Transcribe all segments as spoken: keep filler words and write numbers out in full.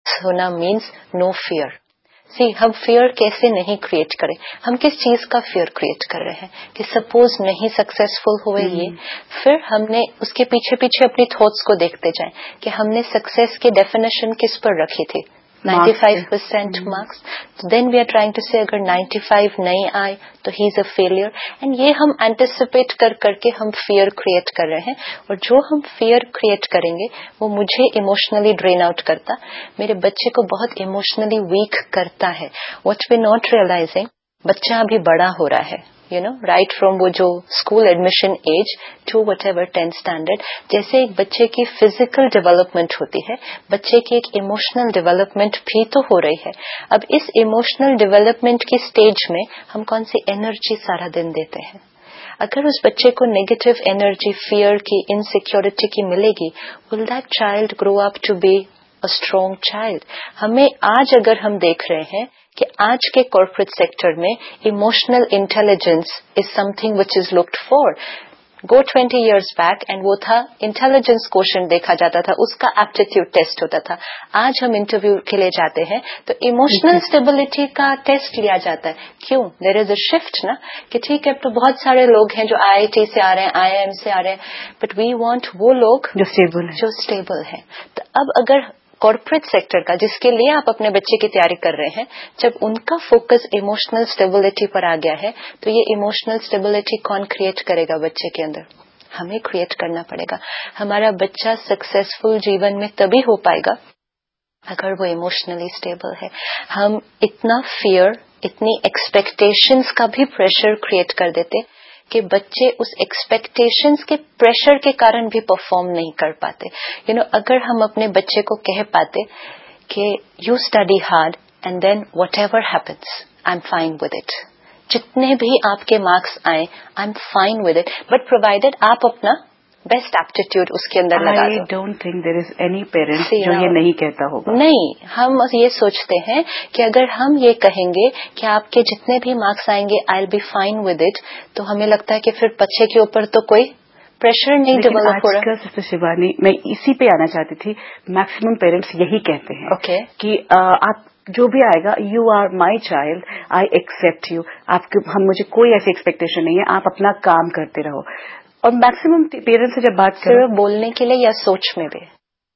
होना means no fear. सी हम fear कैसे नहीं क्रिएट करें, हम किस चीज का फियर क्रिएट कर रहे हैं कि सपोज नहीं सक्सेसफुल हुए ये, फिर हमने उसके पीछे पीछे अपनी थॉट्स को देखते जाएं कि हमने सक्सेस की डेफिनेशन किस पर रखी थी, ninety-five percent marks. Then we are trying to से अगर ninety-five नहीं आए तो he is a failure. And ये हम एंटिसिपेट कर करके हम फियर क्रिएट कर रहे हैं, और जो हम फियर क्रिएट करेंगे वो मुझे इमोशनली ड्रेन आउट करता, मेरे बच्चे को बहुत इमोशनली वीक करता है. व्हाट वी नॉट रियलाइजिंग, बच्चा अभी बड़ा हो रहा है, यू नो, राइट फ्रॉम वो जो school admission as to what ever tenth standard. जैसे एक बच्चे की फिजिकल डेवलपमेंट होती है, बच्चे की एक इमोशनल डेवलपमेंट भी तो हो रही है. अब इस इमोशनल डेवलपमेंट की स्टेज में हम कौन सी एनर्जी सारा दिन देते हैं. अगर उस बच्चे को नेगेटिव एनर्जी, फियर की, इनसिक्योरिटी की मिलेगी, will that child grow up to be a strong child. हमें आज अगर हम देख रहे हैं कि आज के कॉर्पोरेट सेक्टर में emotional intelligence is something which is looked for. Go twenty years back and वो था इंटेलिजेंस क्वोशंट देखा जाता था, उसका एप्टीट्यूड टेस्ट होता था. आज हम इंटरव्यू के लिए जाते हैं तो इमोशनल स्टेबिलिटी का टेस्ट लिया जाता है. क्यों? देयर इज अ शिफ्ट ना, कि ठीक है, तो बहुत सारे लोग हैं जो आईआईटी से आ रहे हैं, आईआईएम से आ रहे हैं, बट वी वांट वो लोग जो स्टेबल है, जो स्टेबल है. तो अब अगर कॉर्पोरेट सेक्टर का, जिसके लिए आप अपने बच्चे की तैयारी कर रहे हैं, जब उनका फोकस इमोशनल स्टेबिलिटी पर आ गया है, तो ये इमोशनल स्टेबिलिटी कौन क्रिएट करेगा बच्चे के अंदर? हमें क्रिएट करना पड़ेगा. हमारा बच्चा सक्सेसफुल जीवन में तभी हो पाएगा अगर वो इमोशनली स्टेबल है. हम इतना फियर, इतनी एक्सपेक्टेशंस का भी प्रेशर क्रिएट कर देते कि बच्चे उस एक्सपेक्टेशंस के प्रेशर के कारण भी परफॉर्म नहीं कर पाते. यू नो, अगर हम अपने बच्चे को कह पाते कि you study hard and then what ever happens I am fine with it, जितने भी आपके मार्क्स आए I am fine with it, but provided आप अपना बेस्ट एप्टीट्यूड उसके अंदर लगा दो. I don't think there is any parents जो ये नहीं कहता होगा. नहीं, हम ये सोचते हैं कि अगर हम ये कहेंगे कि आपके जितने भी मार्क्स आएंगे I will be fine with it, तो हमें लगता है कि फिर बच्चे के ऊपर तो कोई प्रेशर नहीं डेवलप हो रहा. सिस्टर शिवानी, मैं इसी पे आना चाहती थी. मैक्सिमम पेरेंट्स यही कहते हैं okay. कि आ, आप जो भी आएगा, you are my child, I accept you. आपके हम मुझे कोई ऐसी एक्सपेक्टेशन नहीं है, आप अपना काम करते रहो. और मैक्सिमम पेरेंट्स से जब बात करें, सिर्फ बोलने के लिए या सोच में भी,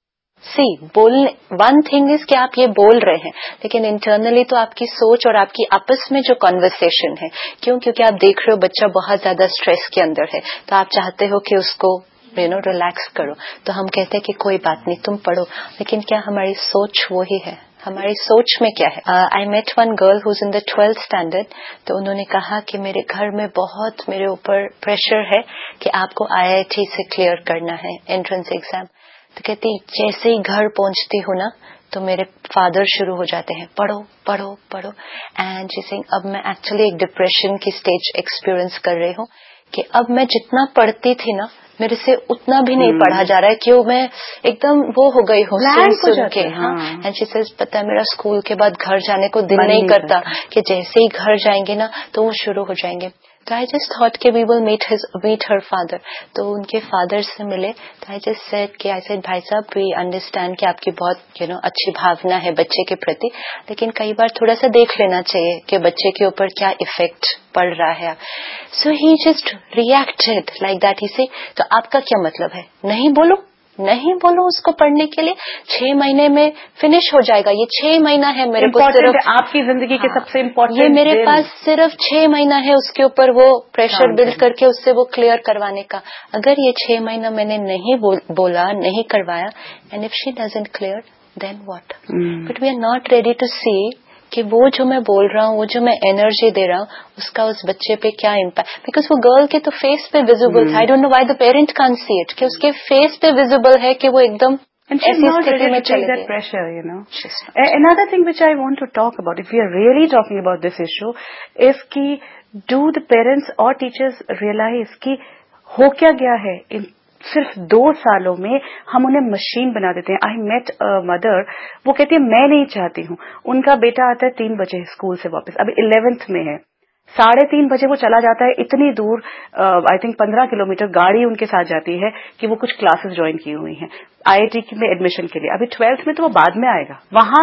सी बोलने, वन थिंग इज कि आप ये बोल रहे हैं, लेकिन इंटरनली तो आपकी सोच और आपकी आपस में जो कन्वर्सेशन है, क्यों? क्योंकि आप देख रहे हो बच्चा बहुत ज्यादा स्ट्रेस के अंदर है, तो आप चाहते हो कि उसको यू नो रिलैक्स करो, तो हम कहते हैं कि कोई बात नहीं, तुम पढ़ो. लेकिन क्या हमारी सोच वो ही है? हमारी सोच में क्या है? I met one girl who is in the twelfth standard. तो उन्होंने कहा कि मेरे घर में बहुत मेरे ऊपर प्रेशर है कि आपको आईआईटी से क्लियर करना है एंट्रेंस एग्जाम. तो कहती जैसे ही घर पहुंचती हूँ ना, तो मेरे फादर शुरू हो जाते हैं, पढ़ो पढ़ो पढ़ो. एंड जैसे अब मैं एक्चुअली एक डिप्रेशन की स्टेज एक्सपीरियंस कर रही हूँ कि अब मैं जितना पढ़ती थी ना, मेरे से उतना भी नहीं पढ़ा जा रहा है, क्यों मैं एकदम वो हो गई हूँ सुन सुन के. हाँ, एंड शी सेज पता है मेरा स्कूल के बाद घर जाने को दिल नहीं करता, कि जैसे ही घर जाएंगे ना तो वो शुरू हो जाएंगे. तो आई जस्ट थॉट कि we will meet his meet her father. तो उनके फादर से मिले, तो आई जस्ट सेड कि आई सेड भाई साहब वी अंडरस्टैंड कि आपकी बहुत यू नो अच्छी भावना है बच्चे के प्रति, लेकिन कई बार थोड़ा सा देख लेना चाहिए कि बच्चे के ऊपर क्या इफेक्ट पड़ रहा है. सो ही जस्ट रिएक्टेड लाइक दैट. ही से तो आपका क्या मतलब है? नहीं बोलो, नहीं बोलो उसको पढ़ने के लिए, छह महीने में फिनिश हो जाएगा. ये छह महीना है मेरे को सिर्फ आपकी जिंदगी के सबसे इम्पोर्टेंट, ये मेरे पास सिर्फ छह महीना है उसके ऊपर वो प्रेशर बिल्ड करके उससे वो क्लियर करवाने का. अगर ये छह महीना मैंने नहीं बोल, बोला नहीं करवाया, and if she doesn't clear then what? But we are not ready to सी कि वो जो मैं बोल रहा हूँ, वो जो मैं एनर्जी दे रहा हूँ, उसका उस बच्चे पे क्या इम्पैक्ट. बिकॉज वो गर्ल के तो फेस पे विजिबल था. I don't know why the parent can't see it, कि उसके फेस पे विजिबल है कि वो एकदम ऐसी स्थिति में चले गए. Pressure, you know. Another thing which I want to talk about, if we are really talking about this issue, is कि do the parents or teachers realize कि हो क्या गया है इन सिर्फ दो सालों में हम उन्हें मशीन बना देते हैं. आई मेट अ मदर, वो कहती है मैं नहीं चाहती हूँ, उनका बेटा आता है तीन बजे स्कूल से वापस, अभी इलेवेंथ में है, साढ़े तीन बजे वो चला जाता है इतनी दूर, आई थिंक पंद्रह किलोमीटर गाड़ी उनके साथ जाती है कि वो कुछ क्लासेस ज्वाइन की हुई हैं आईआईटी में एडमिशन के लिए. अभी ट्वेल्थ में तो वो बाद में आएगा, वहां